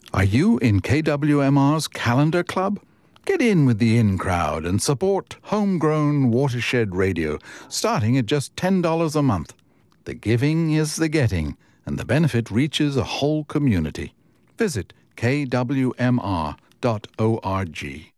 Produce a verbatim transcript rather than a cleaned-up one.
Are you in K W M R's Calendar Club? Get in with the in crowd and support homegrown watershed radio, starting at just ten dollars a month. The giving is the getting, and the benefit reaches a whole community. Visit K W M R dot org.